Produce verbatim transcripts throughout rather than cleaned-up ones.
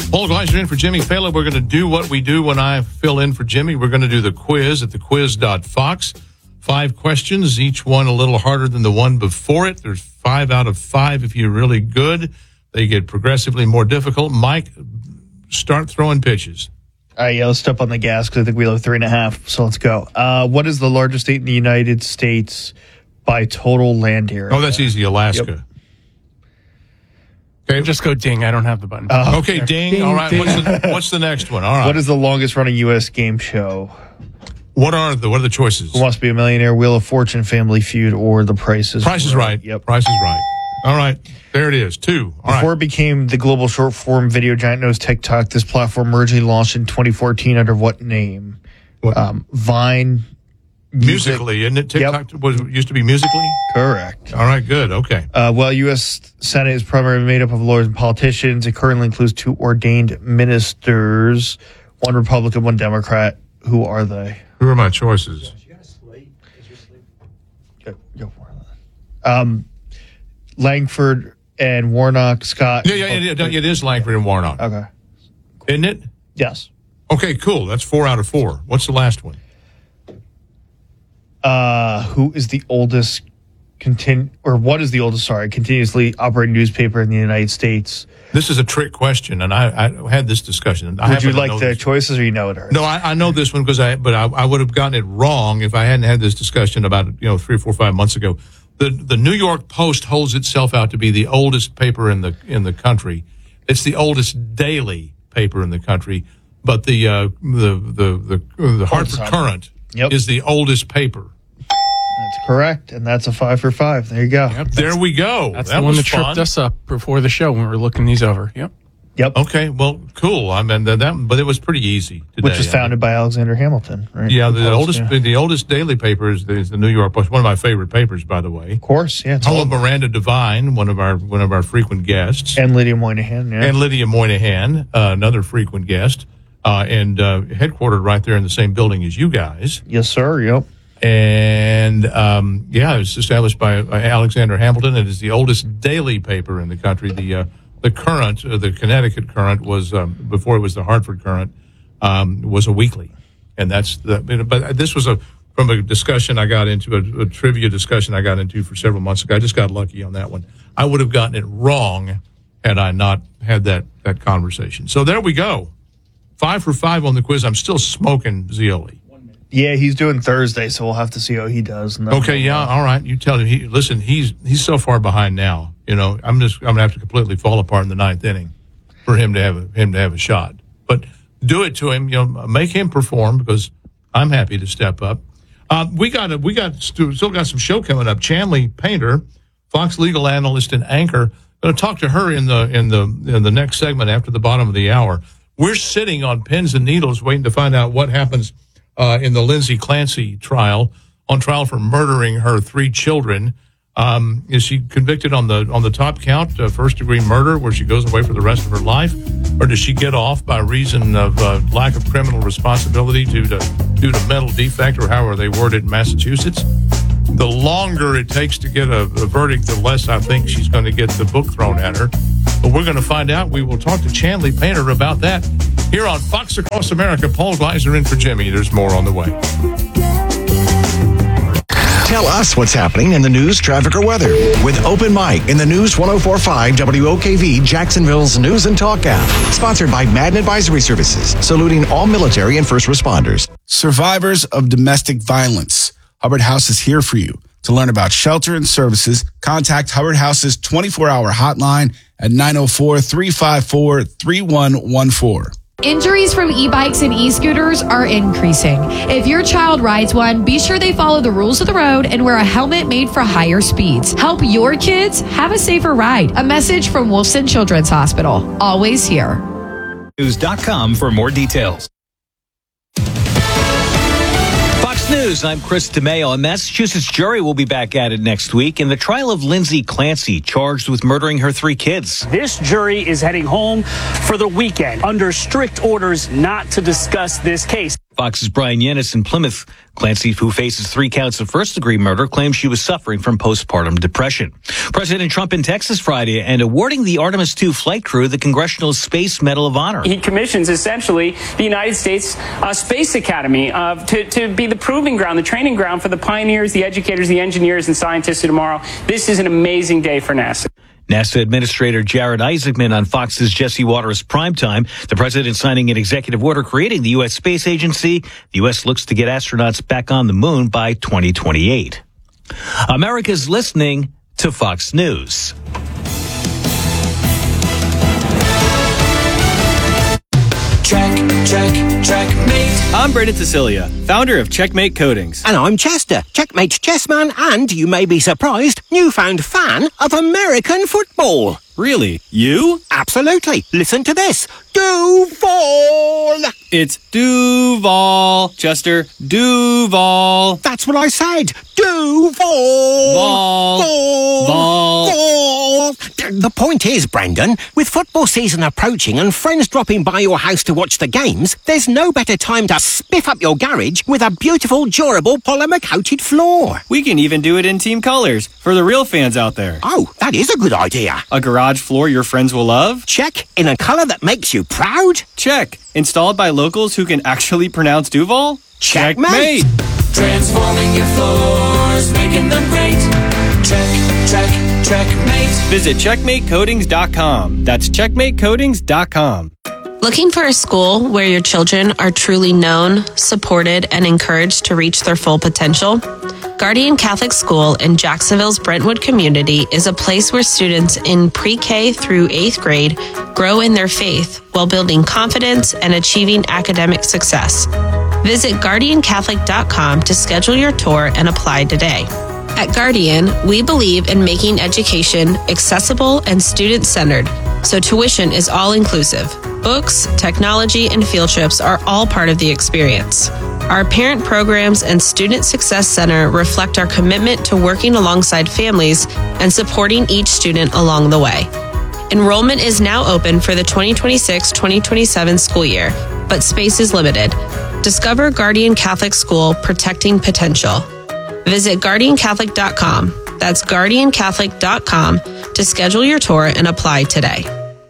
Paul Gleiser in for Jimmy Fallon. We're going to do what we do when I fill in for Jimmy. We're going to do the quiz at the quiz dot fox. Five questions, each one a little harder than the one before it. There's five out of five if you're really good. They get progressively more difficult. Mike, start throwing pitches. All right, yeah, let's step on the gas because I think we have three and a half, so let's go. Uh, what is the largest state in the United States by total land area? Oh, that's easy, Alaska. Yep. Okay, just go ding. I don't have the button. Uh, okay, ding. ding All right, ding. What's, the, what's the next one? All right. What is the longest running U S game show? What are the what are the choices? Who Wants to Be a Millionaire, Wheel of Fortune, Family Feud, or The Price is Price is right. Yep. Price is right. All right. There it is. Two. All Before right. it became the global short form video giant known as TikTok, this platform originally launched in twenty fourteen under what name? What? Um, Vine. Music. Musically, isn't it? TikTok Yep. was used to be Musically. Correct. All right. Good. Okay. Uh, well, U S Senate is primarily made up of lawyers and politicians. It currently includes two ordained ministers, one Republican, one Democrat. Who are they? Who are my choices? Go, go for it. Um, Langford and Warnock, Scott. Yeah, yeah, it, it, it is Langford and Warnock, Okay. isn't it? Yes. Okay, cool. That's four out of four. What's the last one? Uh, who is the oldest continu- or what is the oldest, sorry, continuously operating newspaper in the United States? This is a trick question, and I, I had this discussion. I Would you happen to like know the this. choices or you know it already? No, I, I know this one because I, but I, I would have gotten it wrong if I hadn't had this discussion about you know three, four, five months ago. The the New York Post holds itself out to be the oldest paper in the in the country. It's the oldest daily paper in the country, but the uh, the the the, the Hartford Courant Yep. is the oldest paper. That's correct, and that's a five for five. There you go. Yep, there we go. That's that the one was that tripped fun. us up before the show when we were looking these over. Yep. Yep. Okay, well, cool. I mean that, that but it was pretty easy today. Which was founded by Alexander Hamilton, right? Yeah, the Post, oldest yeah. the oldest daily paper is the, is the New York Post. One of my favorite papers, by the way. Of course, yeah. It's Hello, old. Miranda Devine, one of our one of our frequent guests, And Lydia Moynihan, yeah. and Lydia Moynihan, uh, another frequent guest, uh, and uh, headquartered right there in the same building as you guys. Yes, sir. Yep. And um, yeah, it was established by uh, Alexander Hamilton. It is the oldest daily paper in the country. The uh, the Current, uh, the Connecticut Current, was um, before it was the Hartford Current, um, was a weekly, and that's the. But this was a from a discussion I got into a, a trivia discussion I got into for several months ago. I just got lucky on that one. I would have gotten it wrong had I not had that that conversation. So there we go, five for five on the quiz. I'm still smoking Zioli. Yeah, he's doing Thursday, so we'll have to see how he does. And then Okay, we'll, yeah, uh, all right. You tell him. He, listen, he's he's so far behind now. You know, I'm just I'm gonna have to completely fall apart in the ninth inning for him to have a, him to have a shot. But do it to him. You know, make him perform because I'm happy to step up. Uh, we got a, we got still got some show coming up. Chanley Painter, Fox legal analyst and anchor. Going to talk to her in the in the in the next segment after the bottom of the hour. We're sitting on pins and needles waiting to find out what happens Uh, in the Lindsay Clancy trial, on trial for murdering her three children. Um, is she convicted on the on the top count, uh, first degree murder, where she goes away for the rest of her life, or does she get off by reason of uh, lack of criminal responsibility due to due to mental defect, or however they word it in Massachusetts? The longer it takes to get a, a verdict, the less I think she's going to get the book thrown at her. But we're going to find out. We will talk to Chanley Painter about that here on Fox Across America. Paul Gleiser in for Jimmy. There's more on the way. Tell us what's happening in the news, traffic, or weather with Open Mic in the News one oh four point five W O K V Jacksonville's News and Talk app. Sponsored by Madden Advisory Services, saluting all military and first responders. Survivors of domestic violence. Hubbard House is here for you. To learn about shelter and services, contact Hubbard House's twenty-four hour hotline at nine oh four, three five four, three one one four. Injuries from e-bikes and e-scooters are increasing. If your child rides one, be sure they follow the rules of the road and wear a helmet made for higher speeds. Help your kids have a safer ride. A message from Wolfson Children's Hospital. Always here. News dot com for more details. Fox News, I'm Chris DeMeo. A Massachusetts jury will be back at it next week in the trial of Lindsay Clancy, charged with murdering her three kids. This jury is heading home for the weekend under strict orders not to discuss this case. Fox's Brian Yennis in Plymouth. Clancy, who faces three counts of first-degree murder, claims she was suffering from postpartum depression. President Trump in Texas Friday and awarding the Artemis two flight crew the Congressional Space Medal of Honor. He commissions essentially the United States uh, Space Academy uh, to, to be the proving ground, the training ground for the pioneers, the educators, the engineers, and scientists of tomorrow. This is an amazing day for NASA. NASA Administrator Jared Isaacman on Fox's Jesse Waters Primetime. The president signing an executive order creating the U S. Space Agency. The U S looks to get astronauts back on the moon by twenty twenty-eight. America's listening to Fox News. Check, check, checkmate. I'm Brendan Cecilia, founder of Checkmate Coatings. And I'm Chester, Checkmate chessman, and, you may be surprised, newfound fan of American football. Really? You? Absolutely. Listen to this. Duval! It's Duval, Chester. Duval. That's what I said. Duval! Vol. Vol. Vol. Vol. The point is, Brendan, with football season approaching and friends dropping by your house to watch the games, there's no better time to spiff up your garage with a beautiful, durable, polymer-coated floor. We can even do it in team colors for the real fans out there. Oh, that is a good idea. A garage floor your friends will love? Check. In a color that makes you proud? Check. Installed by locals who can actually pronounce Duval? Checkmate. Transforming your floors, making them great. Check, check, checkmate. Visit checkmate coatings dot com. That's checkmate coatings dot com. Looking for a school where your children are truly known, supported, and encouraged to reach their full potential? Guardian Catholic School in Jacksonville's Brentwood community is a place where students in pre-K through eighth grade grow in their faith while building confidence and achieving academic success. Visit guardian catholic dot com to schedule your tour and apply today. At Guardian, we believe in making education accessible and student-centered, so tuition is all-inclusive. Books, technology, and field trips are all part of the experience. Our parent programs and Student Success Center reflect our commitment to working alongside families and supporting each student along the way. Enrollment is now open for the twenty twenty-six twenty twenty-seven school year, but space is limited. Discover Guardian Catholic School, Protecting Potential. Visit guardian catholic dot com. That's guardian catholic dot com to schedule your tour and apply today.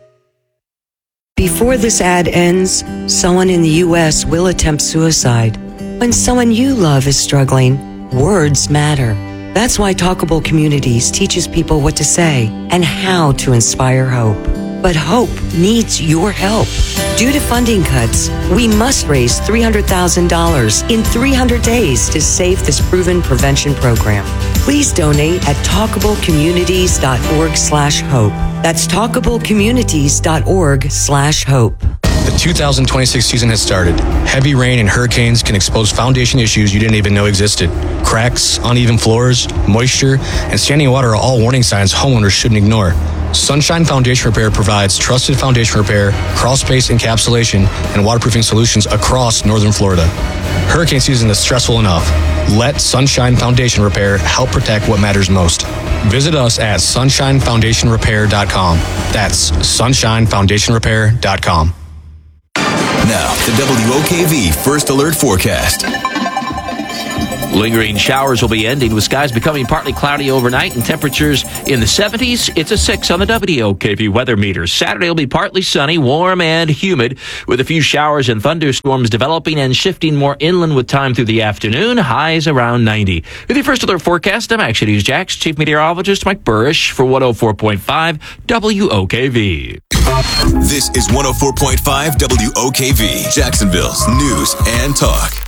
Before this ad ends, someone in the U S will attempt suicide. When someone you love is struggling, words matter. That's why Talkable Communities teaches people what to say and how to inspire hope. But hope needs your help. Due to funding cuts, we must raise three hundred thousand dollars in three hundred days to save this proven prevention program. Please donate at talkable communities dot org slash hope. That's talkable communities dot org slash hope. The two thousand twenty-six season has started. Heavy rain and hurricanes can expose foundation issues you didn't even know existed. Cracks, uneven floors, moisture, and standing water are all warning signs homeowners shouldn't ignore. Sunshine Foundation Repair provides trusted foundation repair, crawl space encapsulation, and waterproofing solutions across northern Florida. Hurricane season is stressful enough. Let Sunshine Foundation Repair help protect what matters most. Visit us at sunshine foundation repair dot com. That's sunshine foundation repair dot com. Now, the W O K V First Alert Forecast. Lingering showers will be ending with skies becoming partly cloudy overnight and temperatures in the seventies. It's a six on the W O K V weather meter. Saturday will be partly sunny, warm, and humid with a few showers and thunderstorms developing and shifting more inland with time through the afternoon. Highs around ninety. With your First Alert Forecast, I'm Action News Jax Chief Meteorologist Mike Burrish for one oh four point five W O K V. This is one oh four point five W O K V, Jacksonville's news and talk.